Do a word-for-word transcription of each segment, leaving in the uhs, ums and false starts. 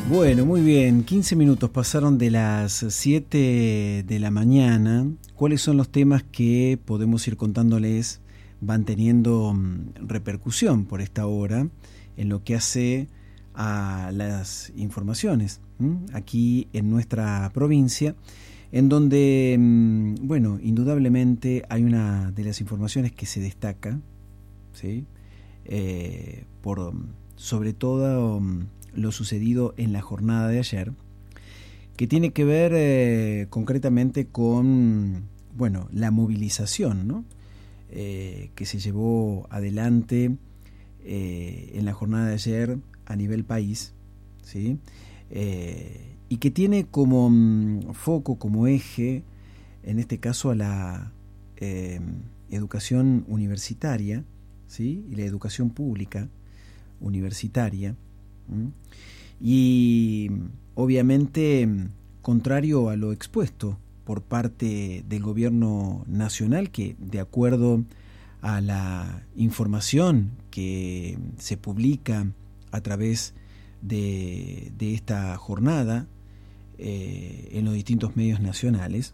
Bueno, muy bien, quince minutos pasaron de las siete de la mañana. ¿Cuáles son los temas que podemos ir contándoles van teniendo repercusión por esta hora en lo que hace a las informaciones ¿m? aquí en nuestra provincia, en donde, bueno, indudablemente hay una de las informaciones que se destaca, ¿sí? eh, por sobre todo lo sucedido en la jornada de ayer, que tiene que ver eh, concretamente con, bueno, la movilización, ¿no? eh, que se llevó adelante eh, en la jornada de ayer a nivel país, ¿sí? eh, y que tiene como mm, foco, como eje, en este caso a la eh, educación universitaria, ¿sí? y la educación pública universitaria, ¿Mm? y obviamente contrario a lo expuesto por parte del gobierno nacional, que de acuerdo a la información que se publica a través de, de esta jornada eh, en los distintos medios nacionales,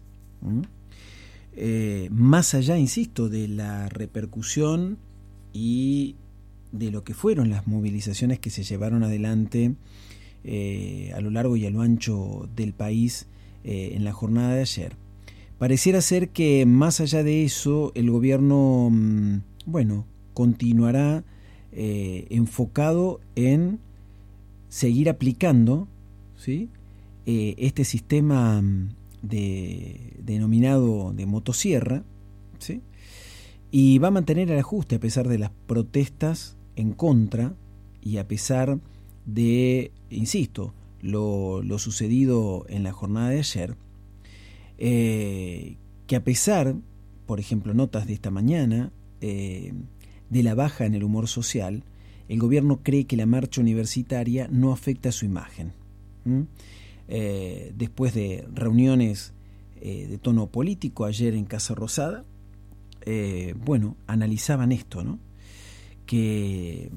eh, más allá, insisto, de la repercusión y de lo que fueron las movilizaciones que se llevaron adelante eh, a lo largo y a lo ancho del país eh, en la jornada de ayer. Pareciera ser que más allá de eso el gobierno, mmm, bueno, continuará eh, enfocado en seguir aplicando, ¿sí? eh, este sistema de, denominado de motosierra, ¿sí? y va a mantener el ajuste a pesar de las protestas en contra y a pesar de, insisto, lo, lo sucedido en la jornada de ayer, eh, que a pesar, por ejemplo, notas de esta mañana, eh, de la baja en el humor social, el gobierno cree que la marcha universitaria no afecta a su imagen. ¿Mm? Eh, después de reuniones eh, de tono político ayer en Casa Rosada, eh, bueno, analizaban esto, ¿no? que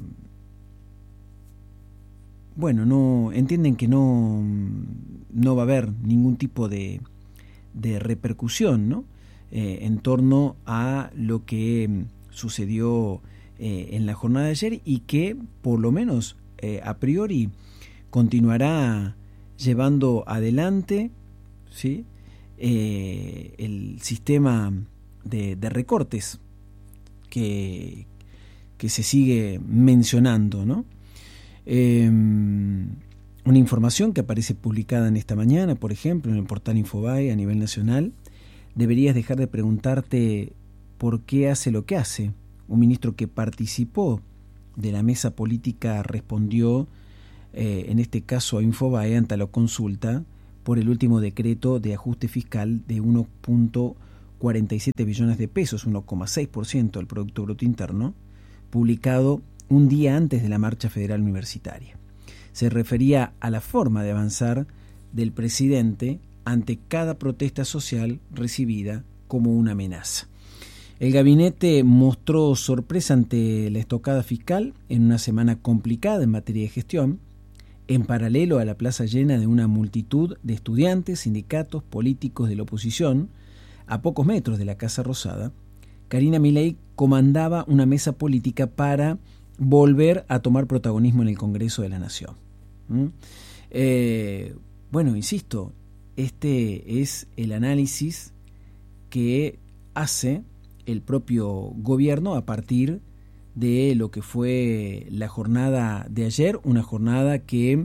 bueno, no entienden que no, no va a haber ningún tipo de, de repercusión, ¿no? Eh, en torno a lo que sucedió eh, en la jornada de ayer y que por lo menos eh, a priori continuará llevando adelante, ¿sí? eh, el sistema de, de recortes que que se sigue mencionando, ¿no? Eh, una información que aparece publicada en esta mañana, por ejemplo, en el portal Infobae a nivel nacional: deberías dejar de preguntarte por qué hace lo que hace. Un ministro que participó de la mesa política respondió, eh, en este caso a Infobae, ante la consulta por el último decreto de ajuste fiscal de uno punto cuarenta y siete billones de pesos, uno coma seis por ciento del Producto Bruto Interno, publicado un día antes de la marcha federal universitaria. Se refería a la forma de avanzar del presidente ante cada protesta social recibida como una amenaza. El gabinete mostró sorpresa ante la estocada fiscal en una semana complicada en materia de gestión, en paralelo a la plaza llena de una multitud de estudiantes, sindicatos, políticos de la oposición, a pocos metros de la Casa Rosada. Karina Milei comandaba una mesa política para volver a tomar protagonismo en el Congreso de la Nación. ¿Mm? Eh, bueno, insisto, este es el análisis que hace el propio gobierno a partir de lo que fue la jornada de ayer, una jornada que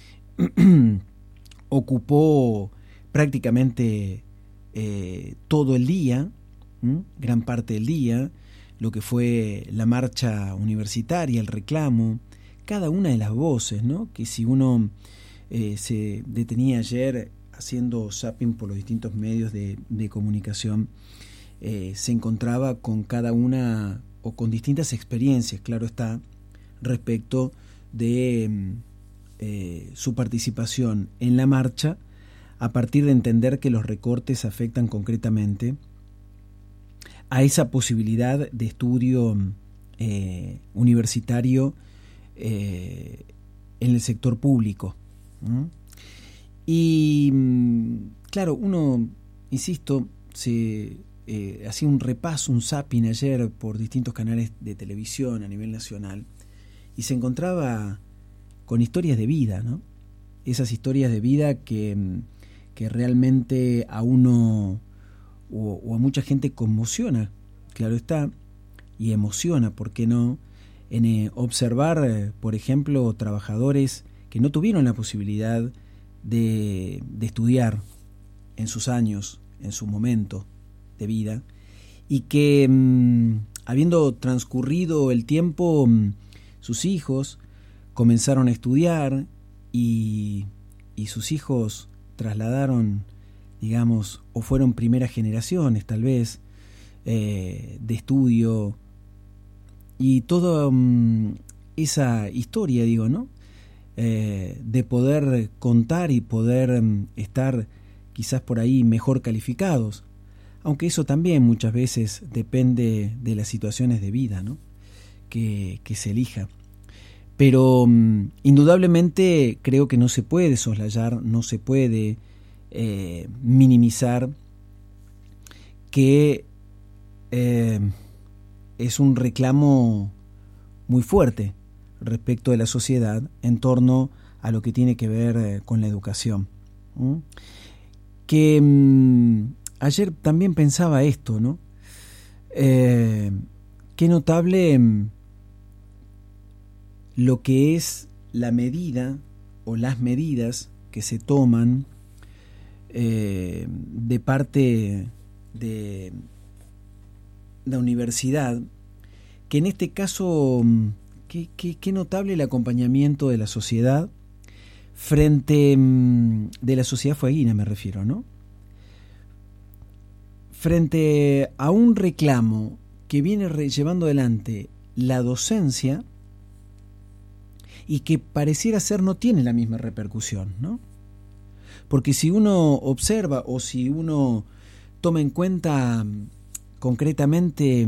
ocupó prácticamente eh, todo el día, ¿Mm? gran parte del día, lo que fue la marcha universitaria, el reclamo, cada una de las voces, ¿no? que si uno eh, se detenía ayer haciendo zapping por los distintos medios de, de comunicación, eh, se encontraba con cada una o con distintas experiencias, claro está, respecto de eh, su participación en la marcha, a partir de entender que los recortes afectan concretamente a esa posibilidad de estudio eh, universitario eh, en el sector público. ¿Mm? Y claro, uno, insisto, se eh, hacía un repaso, un zapping ayer por distintos canales de televisión a nivel nacional y se encontraba con historias de vida, ¿no? Esas historias de vida que, que realmente a uno o, o a mucha gente conmociona, claro está, y emociona, ¿por qué no?, en eh, observar, eh, por ejemplo, trabajadores que no tuvieron la posibilidad de, de estudiar en sus años, en su momento de vida, y que mmm, habiendo transcurrido el tiempo, mmm, sus hijos comenzaron a estudiar y, y sus hijos trasladaron, digamos, o fueron primeras generaciones tal vez, eh, de estudio, y toda um, esa historia, digo, ¿no? Eh, de poder contar y poder um, estar quizás por ahí mejor calificados, aunque eso también muchas veces depende de las situaciones de vida, ¿no?, que, que se elija. Pero um, indudablemente creo que no se puede soslayar, no se puede eh, minimizar que eh, es un reclamo muy fuerte respecto de la sociedad en torno a lo que tiene que ver eh, con la educación. ¿Mm? Que mmm, ayer también pensaba esto, ¿no? Eh, qué notable mmm, lo que es la medida o las medidas que se toman eh, de parte de la universidad, que en este caso, qué, qué, qué notable el acompañamiento de la sociedad frente, de la sociedad fueguina me refiero, ¿no?, frente a un reclamo que viene llevando adelante la docencia y que pareciera ser no tiene la misma repercusión, ¿no? Porque si uno observa o si uno toma en cuenta concretamente,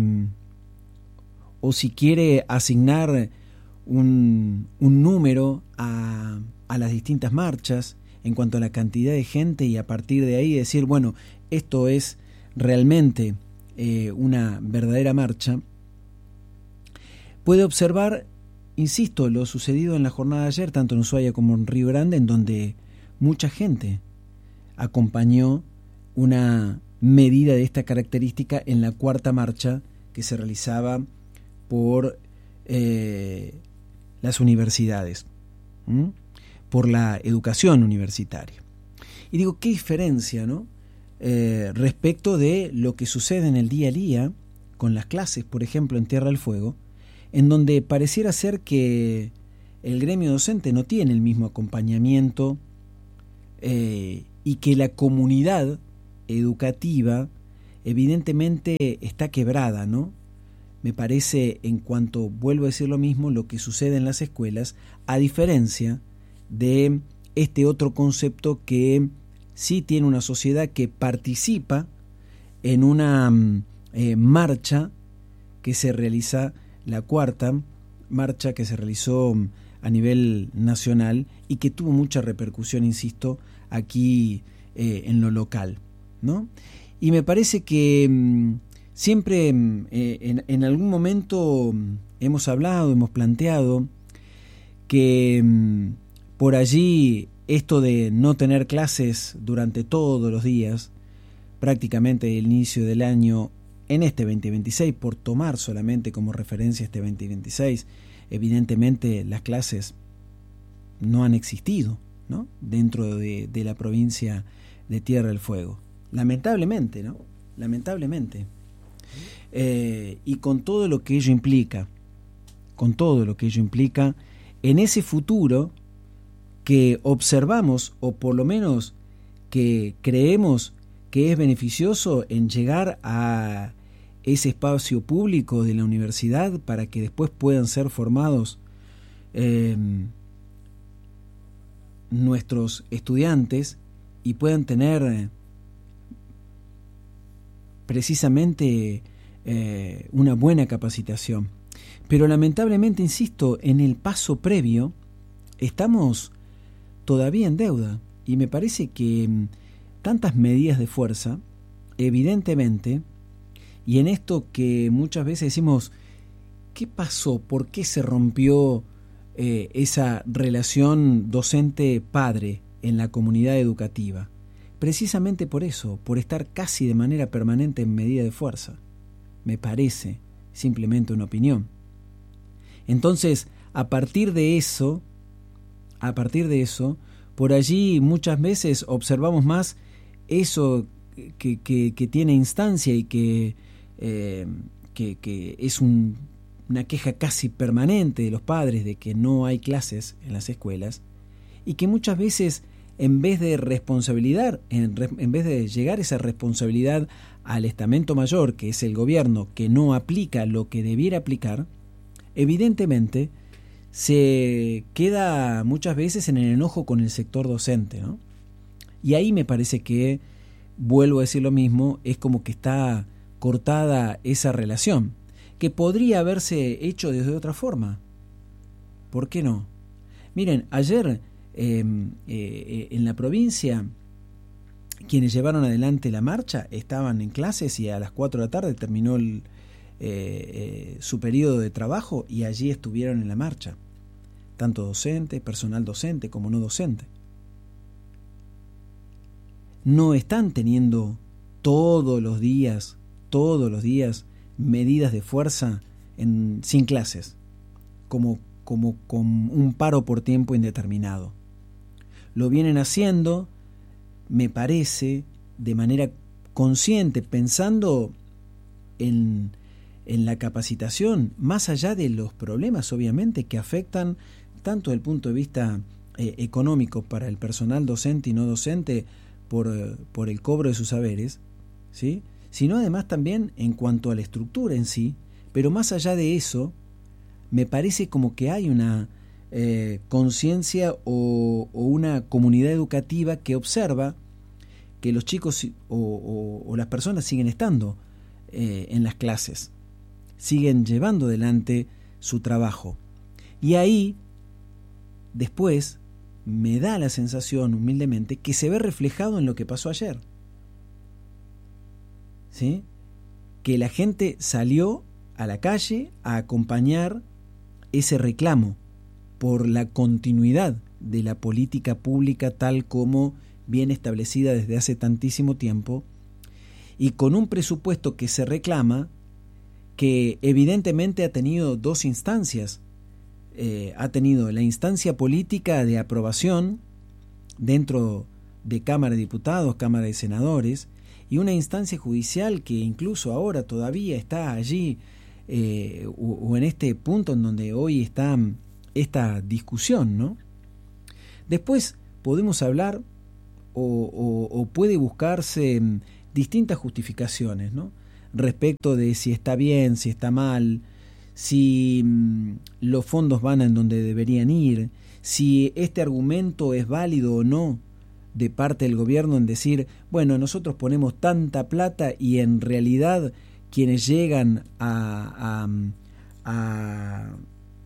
o si quiere asignar un, un número a, a las distintas marchas en cuanto a la cantidad de gente, y a partir de ahí decir, bueno, esto es realmente eh, una verdadera marcha, puede observar, insisto, lo sucedido en la jornada de ayer, tanto en Ushuaia como en Río Grande, en donde mucha gente acompañó una medida de esta característica en la cuarta marcha que se realizaba por eh, las universidades, ¿m? por la educación universitaria. Y digo, qué diferencia, ¿no?, eh, respecto de lo que sucede en el día a día con las clases, por ejemplo, en Tierra del Fuego, en donde pareciera ser que el gremio docente no tiene el mismo acompañamiento eh, y que la comunidad educativa evidentemente está quebrada, ¿no? Me parece, en cuanto, vuelvo a decir lo mismo, lo que sucede en las escuelas, a diferencia de este otro concepto que sí tiene una sociedad que participa en una eh, marcha que se realiza, la cuarta marcha que se realizó a nivel nacional y que tuvo mucha repercusión, insisto, aquí eh, en lo local, ¿no? Y me parece que mmm, siempre eh, en, en algún momento hemos hablado, hemos planteado que mmm, por allí esto de no tener clases durante todos los días, prácticamente el inicio del año, en este veinte veintiséis, por tomar solamente como referencia este veinte veintiséis, evidentemente las clases no han existido, ¿no?, dentro de, de la provincia de Tierra del Fuego. Lamentablemente, ¿no? Lamentablemente. Eh, y con todo lo que ello implica, con todo lo que ello implica, en ese futuro que observamos, o por lo menos que creemos que es beneficioso en llegar a ese espacio público de la universidad para que después puedan ser formados eh, nuestros estudiantes y puedan tener eh, precisamente eh, una buena capacitación. Pero lamentablemente, insisto, en el paso previo estamos todavía en deuda. Y me parece que mm, tantas medidas de fuerza, evidentemente, y en esto que muchas veces decimos, ¿qué pasó? ¿Por qué se rompió eh, esa relación docente-padre en la comunidad educativa? Precisamente por eso, por estar casi de manera permanente en medida de fuerza. Me parece simplemente una opinión. Entonces, a partir de eso, a partir de eso, por allí muchas veces observamos más eso que, que, que tiene instancia y que, eh, que, que es un, una queja casi permanente de los padres de que no hay clases en las escuelas, y que muchas veces en vez de responsabilidad, en, en vez de llegar esa responsabilidad al estamento mayor, que es el gobierno, que no aplica lo que debiera aplicar, evidentemente se queda muchas veces en el enojo con el sector docente, ¿no? Y ahí me parece que, vuelvo a decir lo mismo, es como que está cortada esa relación, que podría haberse hecho de otra forma. ¿Por qué no? Miren, ayer eh, eh, en la provincia, quienes llevaron adelante la marcha estaban en clases y a las cuatro de la tarde terminó el, eh, eh, su periodo de trabajo y allí estuvieron en la marcha, tanto docente, personal docente como no docente. No están teniendo todos los días, todos los días, medidas de fuerza en, sin clases, como, como con un paro por tiempo indeterminado. Lo vienen haciendo, me parece, de manera consciente, pensando en, en la capacitación, más allá de los problemas, obviamente, que afectan tanto desde el punto de vista eh, económico para el personal docente y no docente por, por el cobro de sus saberes, ¿sí?, sino además también en cuanto a la estructura en sí. Pero más allá de eso, me parece como que hay una eh, conciencia o, o una comunidad educativa que observa que los chicos o, o, o las personas siguen estando eh, en las clases, siguen llevando adelante su trabajo. Y ahí, después, me da la sensación, humildemente, que se ve reflejado en lo que pasó ayer. ¿Sí? Que la gente salió a la calle a acompañar ese reclamo por la continuidad de la política pública tal como viene establecida desde hace tantísimo tiempo, y con un presupuesto que se reclama, que evidentemente ha tenido dos instancias. Eh, ha tenido la instancia política de aprobación dentro de Cámara de Diputados, Cámara de Senadores, y una instancia judicial que incluso ahora todavía está allí, eh, o, o en este punto en donde hoy está esta discusión, ¿no? Después podemos hablar o, o, o puede buscarse distintas justificaciones, ¿no?, respecto de si está bien, si está mal, si mmm, los fondos van en donde deberían ir, si este argumento es válido o no de parte del gobierno en decir, bueno, nosotros ponemos tanta plata y en realidad quienes llegan a, a, a,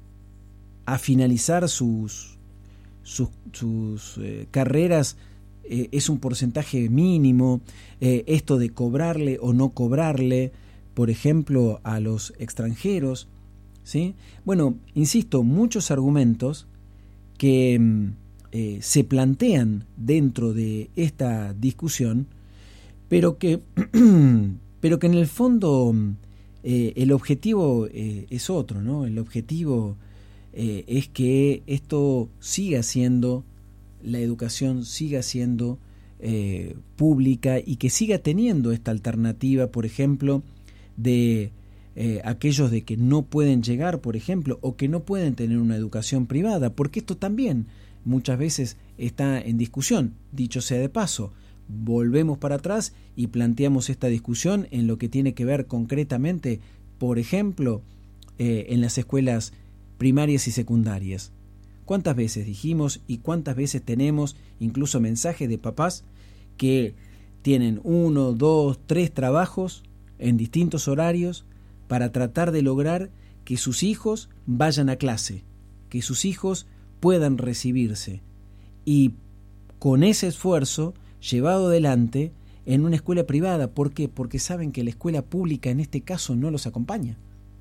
a finalizar sus, sus, sus eh, carreras eh, es un porcentaje mínimo, eh, esto de cobrarle o no cobrarle, por ejemplo, a los extranjeros, ¿sí? Bueno, insisto, muchos argumentos que eh, se plantean dentro de esta discusión, pero que, pero que en el fondo eh, el objetivo eh, es otro, ¿no? El objetivo eh, es que esto siga siendo, la educación siga siendo eh, pública y que siga teniendo esta alternativa, por ejemplo, de eh, aquellos de que no pueden llegar, por ejemplo, o que no pueden tener una educación privada, porque esto también muchas veces está en discusión. Dicho sea de paso, volvemos para atrás y planteamos esta discusión en lo que tiene que ver concretamente, por ejemplo, eh, en las escuelas primarias y secundarias. ¿Cuántas veces dijimos y cuántas veces tenemos incluso mensajes de papás que tienen uno, dos, tres trabajos en distintos horarios para tratar de lograr que sus hijos vayan a clase, que sus hijos puedan recibirse? y con ese esfuerzo llevado adelante en una escuela privada. ¿Por qué? Porque saben que la escuela pública en este caso no los acompaña,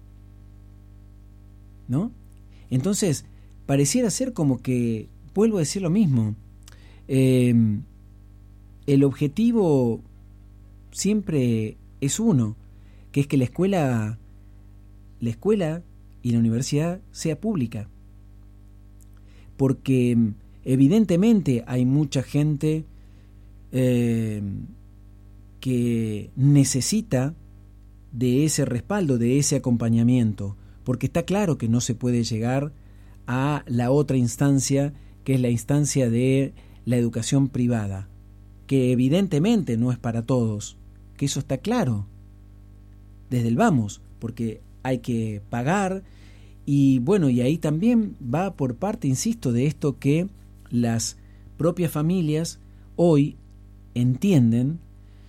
¿no? Entonces, pareciera ser como que, vuelvo a decir lo mismo, eh, el objetivo siempre es uno, que es que la escuela, la escuela y la universidad sea pública. Porque evidentemente hay mucha gente eh, que necesita de ese respaldo, de ese acompañamiento, porque está claro que no se puede llegar a la otra instancia, que es la instancia de la educación privada, que evidentemente no es para todos, que eso está claro desde el vamos, porque hay que pagar. Y bueno, y ahí también va por parte, insisto, de esto que las propias familias hoy entienden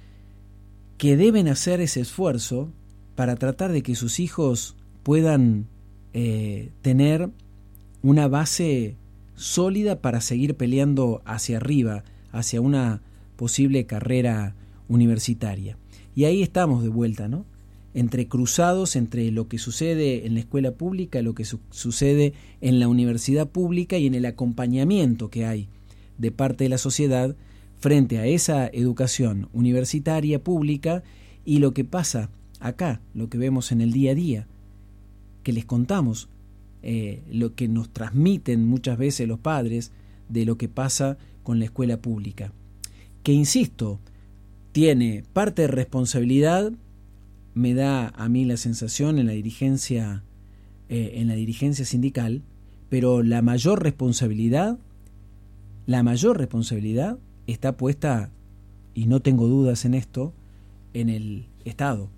que deben hacer ese esfuerzo para tratar de que sus hijos puedan eh, tener una base sólida para seguir peleando hacia arriba, hacia una posible carrera universitaria. Y ahí estamos de vuelta, ¿no? Entre cruzados entre lo que sucede en la escuela pública, lo que su- sucede en la universidad pública y en el acompañamiento que hay de parte de la sociedad frente a esa educación universitaria pública y lo que pasa acá, lo que vemos en el día a día, que les contamos, eh, lo que nos transmiten muchas veces los padres de lo que pasa con la escuela pública, que insisto, tiene parte de responsabilidad, me da a mí la sensación en la dirigencia, eh, en la dirigencia sindical, pero la mayor responsabilidad, la mayor responsabilidad está puesta, y no tengo dudas en esto, en el Estado,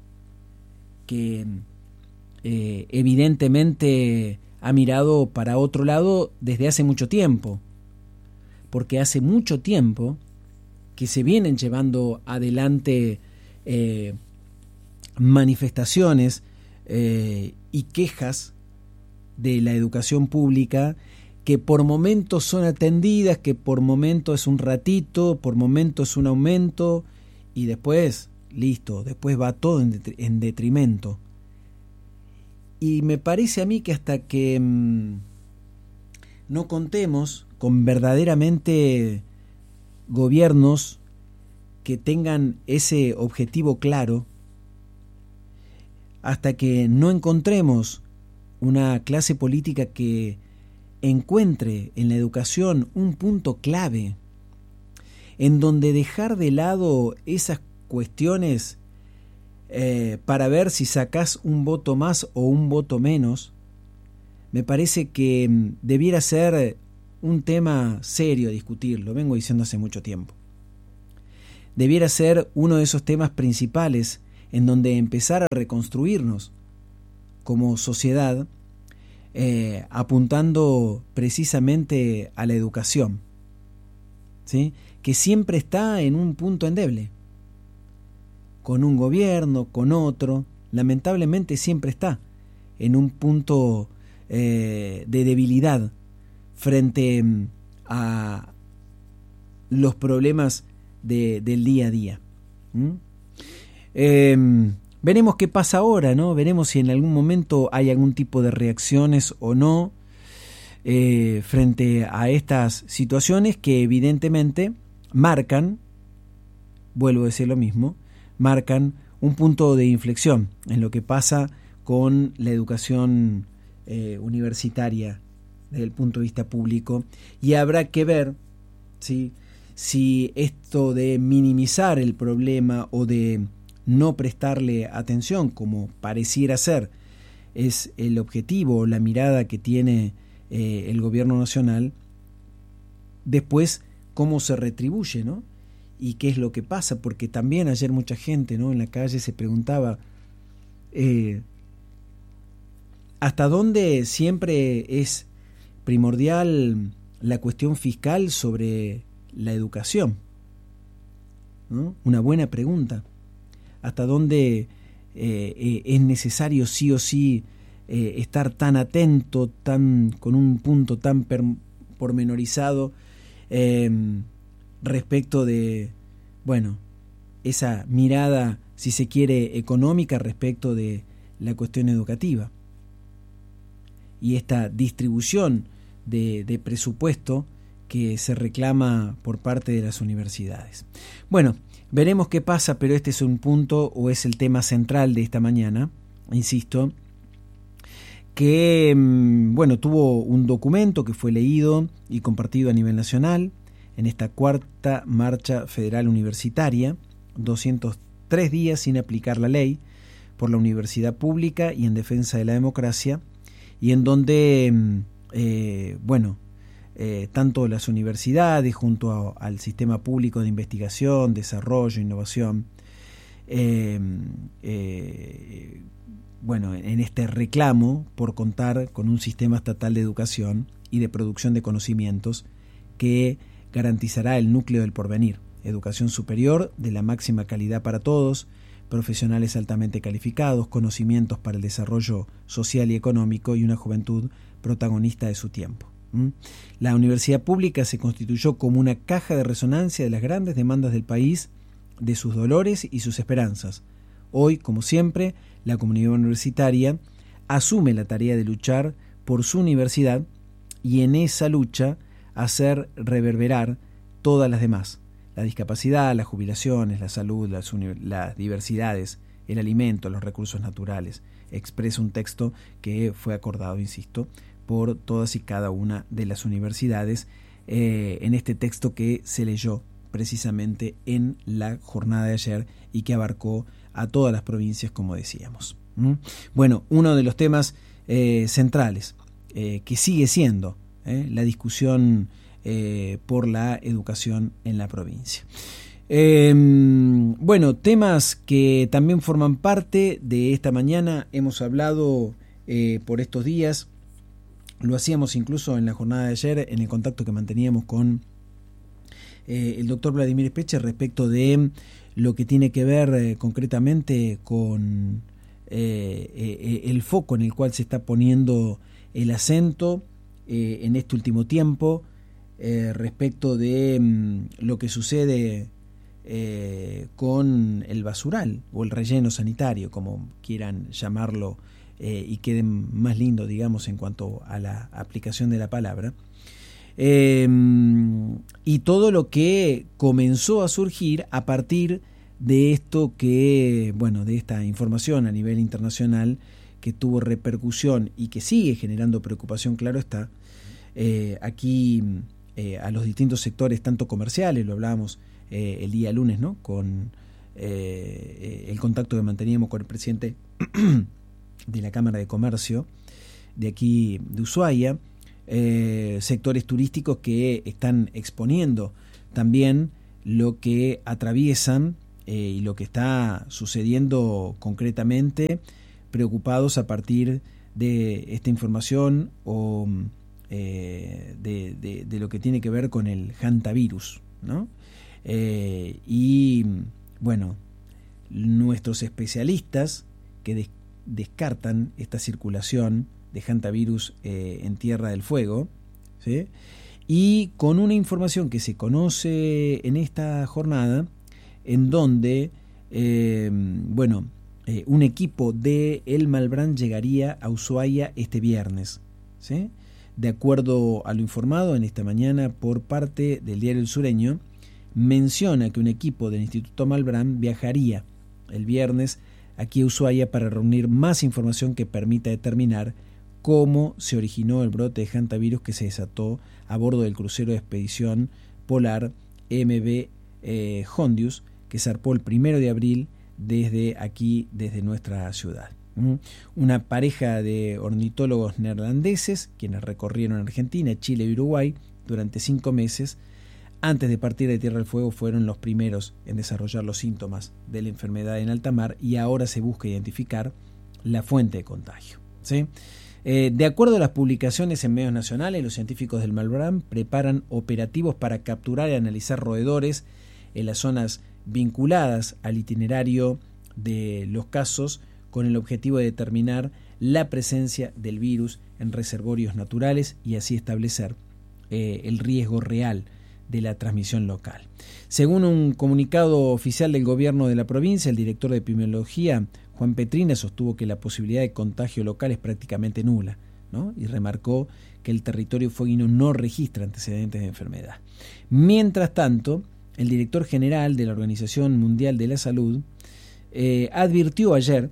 que eh, evidentemente ha mirado para otro lado desde hace mucho tiempo, porque hace mucho tiempo que se vienen llevando adelante eh, manifestaciones eh, y quejas de la educación pública que por momentos son atendidas, que por momentos es un ratito, por momentos es un aumento y después, listo, después va todo en, detri- en detrimento. Y me parece a mí que hasta que mmm, no contemos con verdaderamente gobiernos que tengan ese objetivo claro, hasta que no encontremos una clase política que encuentre en la educación un punto clave, en donde dejar de lado esas cuestiones eh, para ver si sacás un voto más o un voto menos, me parece que mm, debiera ser un tema serio a discutir, lo vengo diciendo hace mucho tiempo. Debiera ser uno de esos temas principales en donde empezar a reconstruirnos como sociedad, eh, apuntando precisamente a la educación, ¿sí? Que siempre está en un punto endeble, con un gobierno, con otro, lamentablemente siempre está en un punto eh, de debilidad frente a los problemas de, del día a día. ¿Mm? Eh, veremos qué pasa ahora, ¿no? Veremos si en algún momento hay algún tipo de reacciones o no eh, frente a estas situaciones que evidentemente marcan, vuelvo a decir lo mismo, marcan un punto de inflexión en lo que pasa con la educación eh, universitaria desde el punto de vista público, y habrá que ver, ¿sí?, si esto de minimizar el problema o de no prestarle atención, como pareciera ser, es el objetivo o la mirada que tiene eh, el gobierno nacional, después cómo se retribuye, ¿no? Y qué es lo que pasa, porque también ayer mucha gente, ¿no?, en la calle se preguntaba eh, hasta dónde siempre es primordial la cuestión fiscal sobre la educación, ¿no? Una buena pregunta. ¿Hasta dónde eh, eh, es necesario sí o sí eh, estar tan atento, tan con un punto tan per, pormenorizado eh, respecto de, bueno, esa mirada, si se quiere, económica respecto de la cuestión educativa. Y esta distribución de, de presupuesto que se reclama por parte de las universidades. Bueno, veremos qué pasa, pero este es un punto o es el tema central de esta mañana, insisto, que bueno, tuvo un documento que fue leído y compartido a nivel nacional en esta cuarta marcha federal universitaria, doscientos tres días sin aplicar la ley por la universidad pública y en defensa de la democracia, y en donde, eh, bueno, eh, tanto las universidades junto a, al sistema público de investigación, desarrollo, innovación, eh, eh, bueno, en este reclamo por contar con un sistema estatal de educación y de producción de conocimientos que garantizará el núcleo del porvenir, educación superior de la máxima calidad para todos, profesionales altamente calificados, conocimientos para el desarrollo social y económico y una juventud protagonista de su tiempo. ¿Mm? La universidad pública se constituyó como una caja de resonancia de las grandes demandas del país, de sus dolores y sus esperanzas. Hoy, como siempre, la comunidad universitaria asume la tarea de luchar por su universidad y en esa lucha hacer reverberar todas las demás. La discapacidad, las jubilaciones, la salud, las, las diversidades, el alimento, los recursos naturales. Expresa un texto que fue acordado, insisto, por todas y cada una de las universidades eh, en este texto que se leyó precisamente en la jornada de ayer y que abarcó a todas las provincias, como decíamos. ¿Mm? Bueno, uno de los temas eh, centrales eh, que sigue siendo eh, la discusión Eh, por la educación en la provincia. Eh, bueno, temas que también forman parte de esta mañana, hemos hablado eh, por estos días, lo hacíamos incluso en la jornada de ayer, en el contacto que manteníamos con eh, el doctor Vladimir Espeche respecto de lo que tiene que ver eh, concretamente con eh, eh, el foco en el cual se está poniendo el acento eh, en este último tiempo, Eh, respecto de mm, lo que sucede eh, con el basural o el relleno sanitario, como quieran llamarlo, eh, y queden más lindo, digamos, en cuanto a la aplicación de la palabra, eh, y todo lo que comenzó a surgir a partir de esto que, bueno, de esta información a nivel internacional que tuvo repercusión y que sigue generando preocupación, claro está, eh, aquí Eh, a los distintos sectores, tanto comerciales, lo hablábamos eh, el día lunes, ¿no? Con eh, el contacto que manteníamos con el presidente de la Cámara de Comercio de aquí de Ushuaia, eh, sectores turísticos que están exponiendo también lo que atraviesan eh, y lo que está sucediendo concretamente, preocupados a partir de esta información o Eh, de, de, de lo que tiene que ver con el hantavirus, ¿no? Eh, y bueno, nuestros especialistas que des, descartan esta circulación de hantavirus eh, en Tierra del Fuego, ¿sí? Y con una información que se conoce en esta jornada, en donde eh, bueno, eh, un equipo de El Malbrán llegaría a Ushuaia este viernes, ¿sí? De acuerdo a lo informado en esta mañana por parte del diario El Sureño, menciona que un equipo del Instituto Malbrán viajaría el viernes aquí a Ushuaia para reunir más información que permita determinar cómo se originó el brote de hantavirus que se desató a bordo del crucero de expedición polar M V eh, Hondius, que zarpó el primero de abril desde aquí, desde nuestra ciudad. Una pareja de ornitólogos neerlandeses, quienes recorrieron Argentina, Chile y Uruguay durante cinco meses, antes de partir de Tierra del Fuego, fueron los primeros en desarrollar los síntomas de la enfermedad en alta mar y ahora se busca identificar la fuente de contagio, ¿sí? Eh, de acuerdo a las publicaciones en medios nacionales, los científicos del Malbrán preparan operativos para capturar y analizar roedores en las zonas vinculadas al itinerario de los casos, con el objetivo de determinar la presencia del virus en reservorios naturales y así establecer eh, el riesgo real de la transmisión local. Según un comunicado oficial del gobierno de la provincia, el director de epidemiología, Juan Petrina, sostuvo que la posibilidad de contagio local es prácticamente nula, ¿no? Y remarcó que el territorio fueguino no registra antecedentes de enfermedad. Mientras tanto, el director general de la Organización Mundial de la Salud eh, advirtió ayer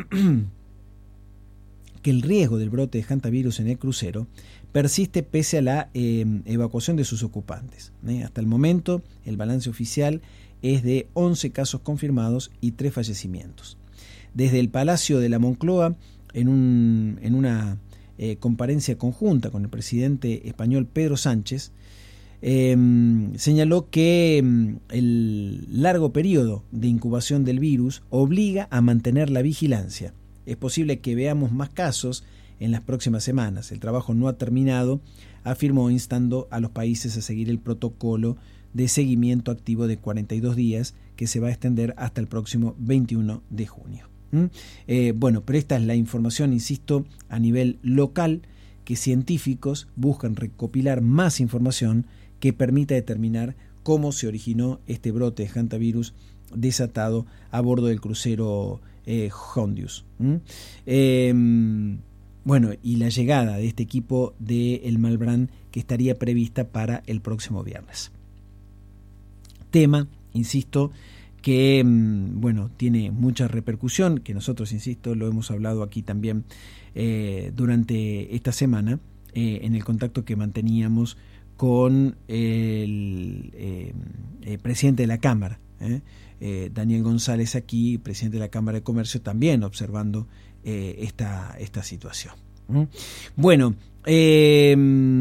que el riesgo del brote de hantavirus en el crucero persiste pese a la eh, evacuación de sus ocupantes. ¿eh? Hasta el momento, el balance oficial es de once casos confirmados y tres fallecimientos. Desde el Palacio de la Moncloa, en, un, en una eh, conferencia conjunta con el presidente español Pedro Sánchez, eh, señaló que eh, el largo periodo de incubación del virus obliga a mantener la vigilancia. Es posible que veamos más casos en las próximas semanas. El trabajo no ha terminado, afirmó, instando a los países a seguir el protocolo de seguimiento activo de cuarenta y dos días que se va a extender hasta el próximo veintiuno de junio. ¿Mm? Eh, bueno, pero esta es la información, insisto, a nivel local, que científicos buscan recopilar más información que permita determinar cómo se originó este brote de hantavirus desatado a bordo del crucero eh, Hondius. ¿Mm? Eh, Bueno, y la llegada de este equipo de El Malbrán, que estaría prevista para el próximo viernes. Tema, insisto, que bueno, tiene mucha repercusión, que nosotros, insisto, lo hemos hablado aquí también eh, durante esta semana, eh, en el contacto que manteníamos con el eh, eh, presidente de la Cámara, eh, eh, Daniel González, aquí, presidente de la Cámara de Comercio, también observando Eh, esta, esta situación. ¿Mm? Bueno, eh,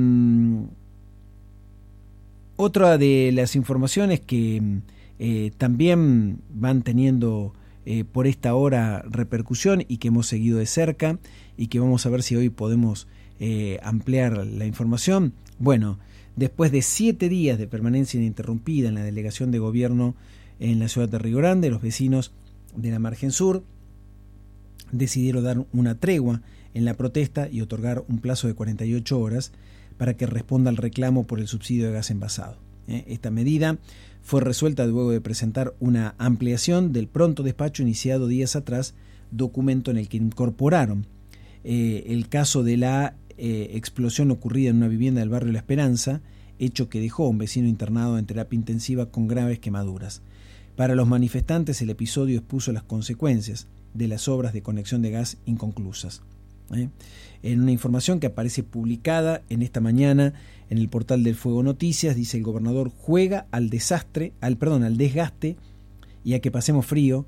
otra de las informaciones que eh, también van teniendo eh, por esta hora repercusión y que hemos seguido de cerca y que vamos a ver si hoy podemos eh, ampliar la información. Bueno, después de siete días de permanencia ininterrumpida en la delegación de gobierno en la ciudad de Río Grande, los vecinos de la margen sur decidieron dar una tregua en la protesta y otorgar un plazo de cuarenta y ocho horas para que responda al reclamo por el subsidio de gas envasado. ¿Eh? Esta medida fue resuelta luego de presentar una ampliación del pronto despacho iniciado días atrás, documento en el que incorporaron eh, el caso de la eh, explosión ocurrida en una vivienda del barrio La Esperanza, hecho que dejó a un vecino internado en terapia intensiva con graves quemaduras. Para los manifestantes, el episodio expuso las consecuencias de las obras de conexión de gas inconclusas. ¿Eh? En una información que aparece publicada en esta mañana en el portal del Fuego Noticias, dice: el gobernador juega al desastre, al perdón, al desgaste y a que pasemos frío,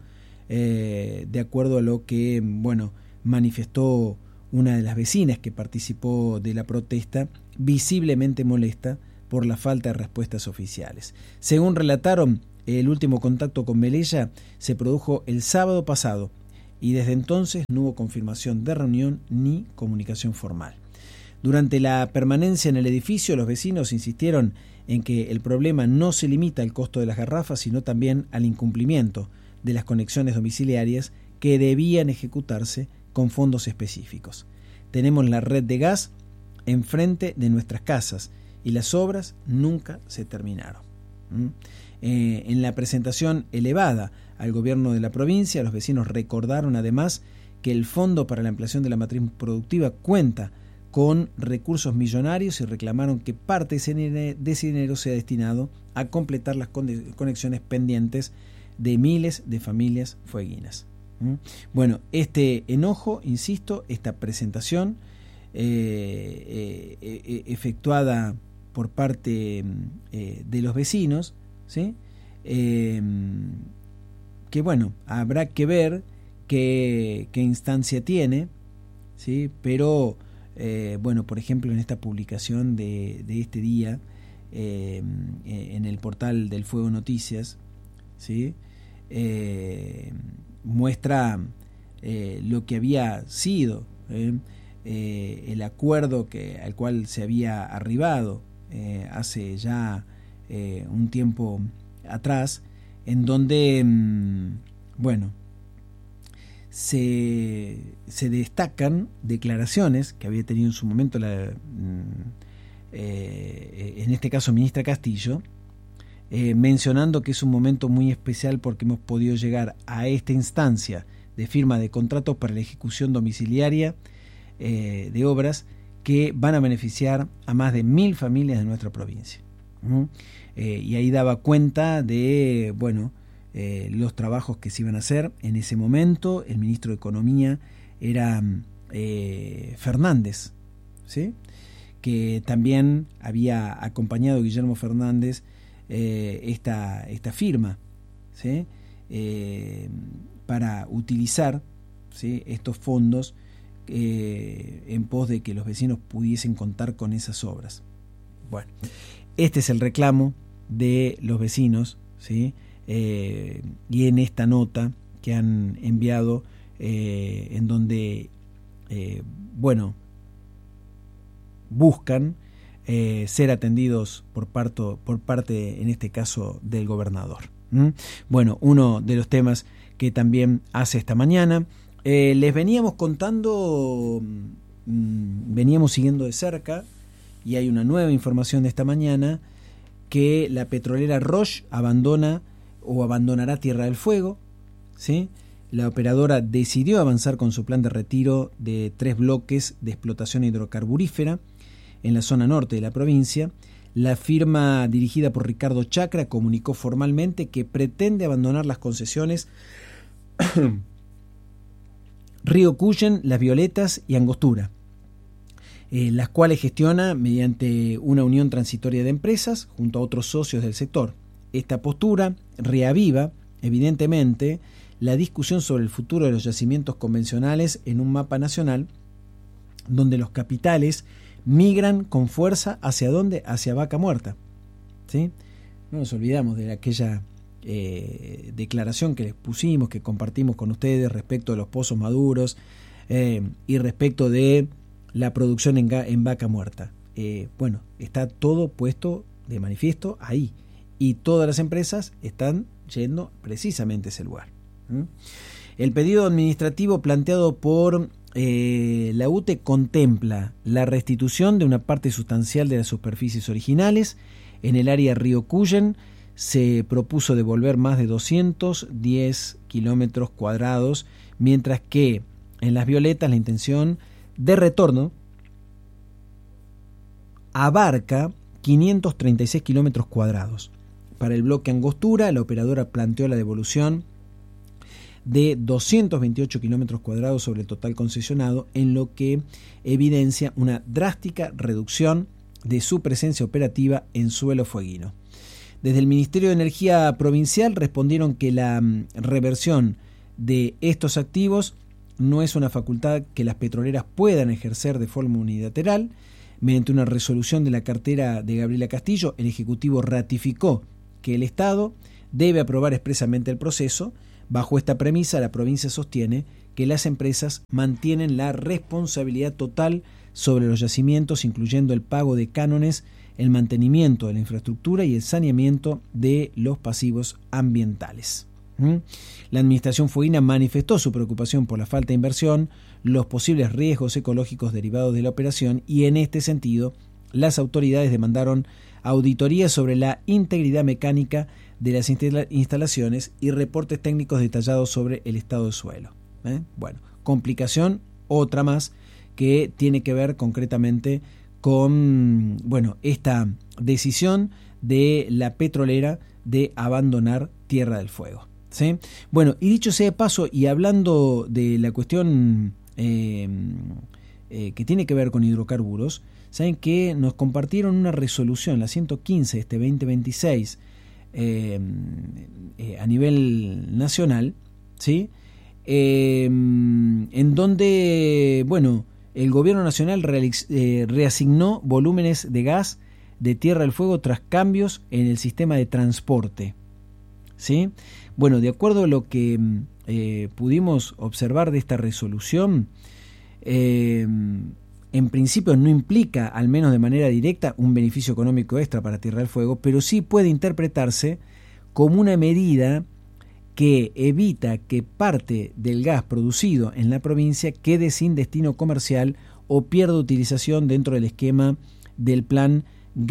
eh, de acuerdo a lo que, bueno, manifestó una de las vecinas que participó de la protesta, visiblemente molesta por la falta de respuestas oficiales. Según relataron, el último contacto con Melella se produjo el sábado pasado, y desde entonces no hubo confirmación de reunión ni comunicación formal. Durante la permanencia en el edificio, los vecinos insistieron en que el problema no se limita al costo de las garrafas, sino también al incumplimiento de las conexiones domiciliarias que debían ejecutarse con fondos específicos. Tenemos la red de gas enfrente de nuestras casas y las obras nunca se terminaron. ¿Mm? Eh, en la presentación elevada al gobierno de la provincia, los vecinos recordaron además que el Fondo para la Ampliación de la Matriz Productiva cuenta con recursos millonarios y reclamaron que parte de ese dinero sea destinado a completar las conexiones pendientes de miles de familias fueguinas. ¿Mm? Bueno, este enojo, insisto, esta presentación eh, eh, eh, efectuada por parte eh, de los vecinos, ¿sí? Eh, que bueno, habrá que ver qué, qué instancia tiene, ¿sí? Pero eh, bueno, por ejemplo, en esta publicación de, de este día eh, en el portal del Fuego Noticias, ¿sí? eh, muestra eh, lo que había sido eh, eh, el acuerdo que, al cual se había arribado eh, hace ya eh, un tiempo atrás, en donde mmm, bueno se, se destacan declaraciones que había tenido en su momento la, eh, en este caso ministra Castillo, eh, mencionando que es un momento muy especial porque hemos podido llegar a esta instancia de firma de contratos para la ejecución domiciliaria eh, de obras que van a beneficiar a más de mil familias de nuestra provincia. ¿Mm? Eh, y ahí daba cuenta de, bueno, eh, los trabajos que se iban a hacer. En ese momento el ministro de Economía era eh, Fernández, ¿sí?, que también había acompañado a Guillermo Fernández eh, esta, esta firma, ¿sí?, eh, para utilizar, ¿sí?, estos fondos eh, en pos de que los vecinos pudiesen contar con esas obras. Bueno, este es el reclamo de los vecinos, ¿sí?, eh, y en esta nota que han enviado, eh, en donde, eh, bueno, buscan eh, ser atendidos por, parto, por parte, en este caso, del gobernador. ¿Mm? Bueno, uno de los temas que también hace esta mañana. Eh, les veníamos contando, mmm, veníamos siguiendo de cerca, y hay una nueva información de esta mañana, que la petrolera Roche abandona o abandonará Tierra del Fuego, ¿sí? La operadora decidió avanzar con su plan de retiro de tres bloques de explotación hidrocarburífera en la zona norte de la provincia. La firma dirigida por Ricardo Chacra comunicó formalmente que pretende abandonar las concesiones Río Cuyen, Las Violetas y Angostura, eh, las cuales gestiona mediante una unión transitoria de empresas junto a otros socios del sector. Esta postura reaviva, evidentemente, la discusión sobre el futuro de los yacimientos convencionales en un mapa nacional donde los capitales migran con fuerza hacia dónde, hacia Vaca Muerta, ¿sí? No nos olvidamos de aquella eh, declaración que les pusimos, que compartimos con ustedes respecto de los pozos maduros eh, y respecto de la producción en, en Vaca Muerta. Eh, bueno, está todo puesto de manifiesto ahí, y todas las empresas están yendo precisamente a ese lugar. ¿Mm? El pedido administrativo planteado por eh, la U T E contempla la restitución de una parte sustancial de las superficies originales. En el área Río Cuyen se propuso devolver más de doscientos diez kilómetros cuadrados, mientras que en Las Violetas la intención de retorno abarca quinientos treinta y seis kilómetros cuadrados. Para el bloque Angostura, la operadora planteó la devolución de doscientos veintiocho kilómetros cuadrados sobre el total concesionado, en lo que evidencia una drástica reducción de su presencia operativa en suelo fueguino. Desde el Ministerio de Energía Provincial respondieron que la reversión de estos activos no es una facultad que las petroleras puedan ejercer de forma unilateral. Mediante una resolución de la cartera de Gabriela Castillo, el Ejecutivo ratificó que el Estado debe aprobar expresamente el proceso. Bajo esta premisa, la provincia sostiene que las empresas mantienen la responsabilidad total sobre los yacimientos, incluyendo el pago de cánones, el mantenimiento de la infraestructura y el saneamiento de los pasivos ambientales. ¿Mm? La administración fueguina manifestó su preocupación por la falta de inversión, los posibles riesgos ecológicos derivados de la operación, y en este sentido las autoridades demandaron auditorías sobre la integridad mecánica de las instalaciones y reportes técnicos detallados sobre el estado del suelo. ¿Eh? Bueno, complicación, otra más, que tiene que ver concretamente con, bueno, esta decisión de la petrolera de abandonar Tierra del Fuego, ¿sí? Bueno, y dicho sea de paso, y hablando de la cuestión eh, eh, que tiene que ver con hidrocarburos, saben que nos compartieron una resolución, la ciento quince de este veinte veintiséis, eh, eh, a nivel nacional, ¿sí? Eh, en donde, bueno, el gobierno nacional realiz, eh, reasignó volúmenes de gas de Tierra del Fuego tras cambios en el sistema de transporte, ¿sí? Bueno, de acuerdo a lo que eh, pudimos observar de esta resolución, eh, en principio no implica, al menos de manera directa, un beneficio económico extra para Tierra del Fuego, pero sí puede interpretarse como una medida que evita que parte del gas producido en la provincia quede sin destino comercial o pierda utilización dentro del esquema del plan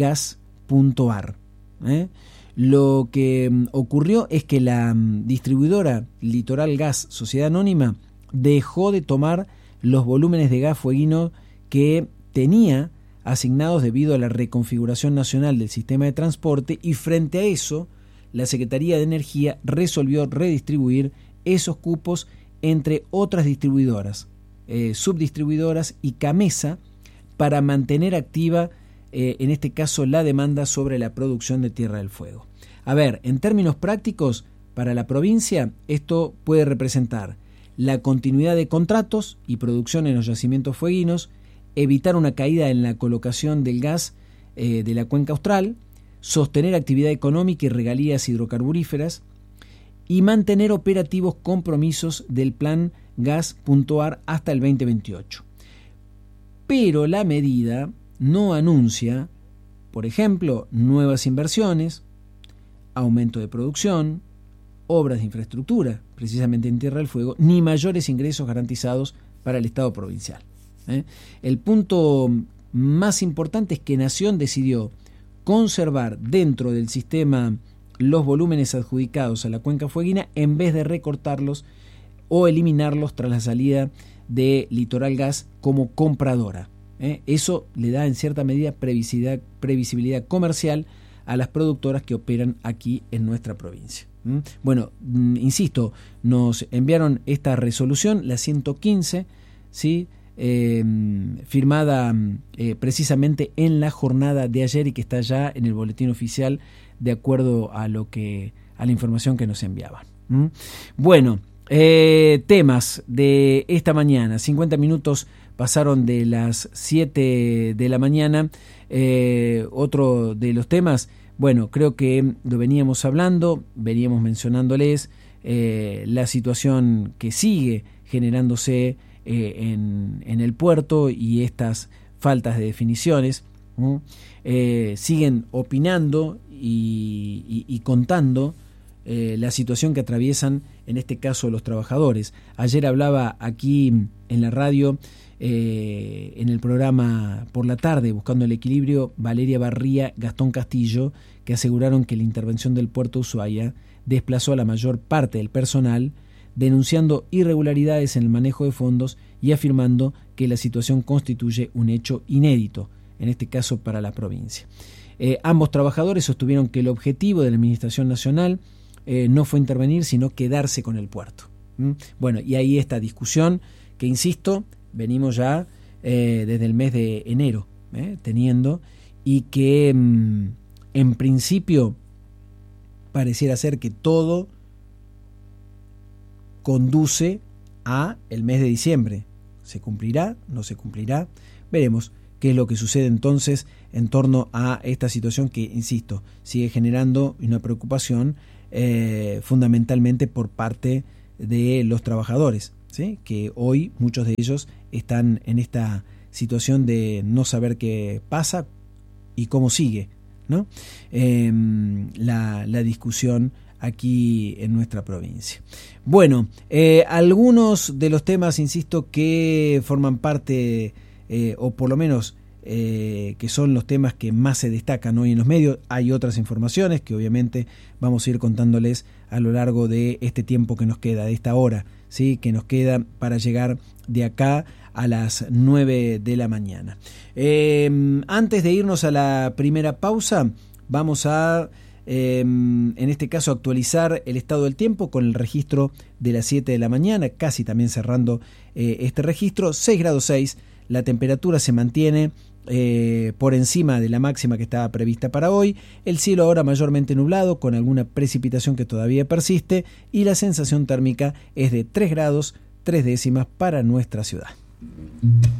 gas.ar. ¿eh? Lo que ocurrió es que la distribuidora Litoral Gas Sociedad Anónima dejó de tomar los volúmenes de gas fueguino que tenía asignados debido a la reconfiguración nacional del sistema de transporte, y frente a eso la Secretaría de Energía resolvió redistribuir esos cupos entre otras distribuidoras, eh, subdistribuidoras y CAMESA, para mantener activa, eh, en este caso, la demanda sobre la producción de Tierra del Fuego. A ver, en términos prácticos, para la provincia esto puede representar la continuidad de contratos y producción en los yacimientos fueguinos, evitar una caída en la colocación del gas eh, de la cuenca austral, sostener actividad económica y regalías hidrocarburíferas, y mantener operativos compromisos del plan gas.ar hasta el veinte veintiocho. Pero la medida no anuncia, por ejemplo, nuevas inversiones, aumento de producción, obras de infraestructura, precisamente en Tierra del Fuego, ni mayores ingresos garantizados para el Estado provincial. ¿eh? El punto más importante es que Nación decidió conservar dentro del sistema los volúmenes adjudicados a la cuenca fueguina en vez de recortarlos o eliminarlos tras la salida de Litoral Gas como compradora. ¿eh? Eso le da en cierta medida previsibilidad, previsibilidad comercial a las productoras que operan aquí en nuestra provincia. ¿Mm? Bueno, mm, insisto, nos enviaron esta resolución, la ciento quince, ¿sí? eh, firmada eh, precisamente en la jornada de ayer y que está ya en el boletín oficial de acuerdo a lo que a la información que nos enviaban. ¿Mm? Bueno, eh, temas de esta mañana, cincuenta minutos pasaron de las siete de la mañana. Eh, otro de los temas, bueno, creo que lo veníamos hablando, veníamos mencionándoles eh, la situación que sigue generándose eh, en, en el puerto y estas faltas de definiciones. ¿Mm? Eh, siguen opinando y, y, y contando eh, la situación que atraviesan, en este caso, los trabajadores. Ayer hablaba aquí en la radio, Eh, en el programa por la tarde, Buscando el Equilibrio, Valeria Barría, Gastón Castillo, que aseguraron que la intervención del puerto de Ushuaia desplazó a la mayor parte del personal, denunciando irregularidades en el manejo de fondos y afirmando que la situación constituye un hecho inédito, en este caso para la provincia. Eh, ambos trabajadores sostuvieron que el objetivo de la Administración Nacional eh, no fue intervenir, sino quedarse con el puerto. ¿Mm? Bueno, y ahí esta discusión que, insisto, venimos ya eh, desde el mes de enero eh, teniendo, y que mmm, en principio pareciera ser que todo conduce a el mes de diciembre. ¿Se cumplirá? ¿No se cumplirá? Veremos qué es lo que sucede entonces en torno a esta situación que, insisto, sigue generando una preocupación eh, fundamentalmente por parte de los trabajadores, ¿sí? Que hoy muchos de ellos están en esta situación de no saber qué pasa y cómo sigue, ¿no? Eh, la, la discusión aquí en nuestra provincia. Bueno, eh, algunos de los temas, insisto, que forman parte, eh, o por lo menos eh, que son los temas que más se destacan hoy en los medios. Hay otras informaciones que obviamente vamos a ir contándoles a lo largo de este tiempo que nos queda, de esta hora, ¿sí? Que nos queda para llegar de acá a las nueve de la mañana. Eh, antes de irnos a la primera pausa, vamos a, eh, en este caso, actualizar el estado del tiempo con el registro de las siete de la mañana, casi también cerrando eh, este registro. seis grados seis, la temperatura se mantiene eh, por encima de la máxima que estaba prevista para hoy. El cielo ahora mayormente nublado, con alguna precipitación que todavía persiste, y la sensación térmica es de tres grados tres décimas para nuestra ciudad.